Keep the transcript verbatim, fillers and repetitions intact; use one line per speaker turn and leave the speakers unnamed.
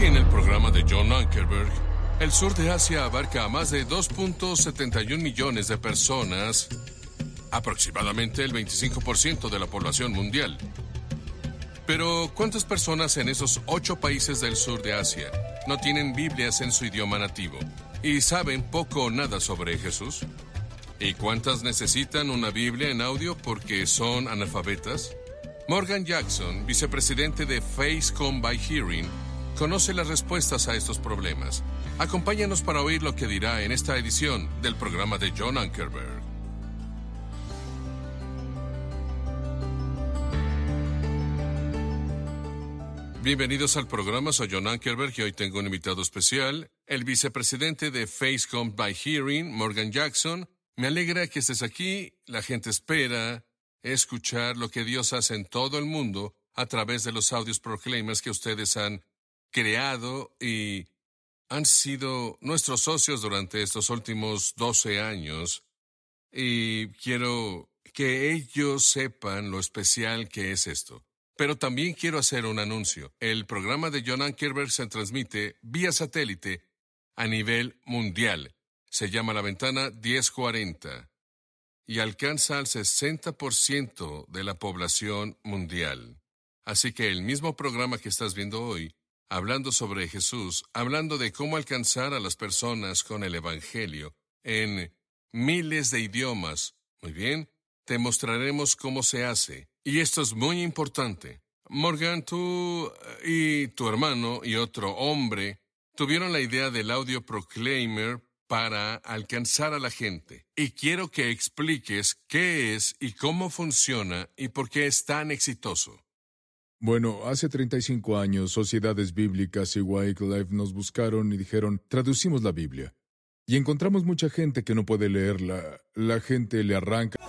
En el programa de John Ankerberg, el sur de Asia abarca a más de dos punto setenta y un millones de personas, aproximadamente el veinticinco por ciento de la población mundial. Pero, ¿cuántas personas en esos ocho países del sur de Asia no tienen Biblias en su idioma nativo y saben poco o nada sobre Jesús? ¿Y cuántas necesitan una Biblia en audio porque son analfabetas? Morgan Jackson, vicepresidente de Faith Come by Hearing, conoce las respuestas a estos problemas. Acompáñanos para oír lo que dirá en esta edición del programa de John Ankerberg. Bienvenidos al programa, soy John Ankerberg y hoy tengo un invitado especial, el vicepresidente de Faith Come by Hearing, Morgan Jackson. Me alegra que estés aquí. La gente espera escuchar lo que Dios hace en todo el mundo a través de los audios proclaimers que ustedes han creado y han sido nuestros socios durante estos últimos doce años. Y quiero que ellos sepan lo especial que es esto. Pero también quiero hacer un anuncio. El programa de John Ankerberg se transmite vía satélite a nivel mundial. Se llama La Ventana diez cuarenta y alcanza al sesenta por ciento de la población mundial. Así que el mismo programa que estás viendo hoy, hablando sobre Jesús, hablando de cómo alcanzar a las personas con el Evangelio en miles de idiomas, muy bien, te mostraremos cómo se hace. Y esto es muy importante. Morgan, tú y tu hermano y otro hombre tuvieron la idea del audio proclaimer para alcanzar a la gente. Y quiero que expliques qué es y cómo funciona y por qué es tan exitoso.
Bueno, hace treinta y cinco años, Sociedades Bíblicas y Wycliffe nos buscaron y dijeron, traducimos la Biblia. Y encontramos mucha gente que no puede leerla. La gente le arranca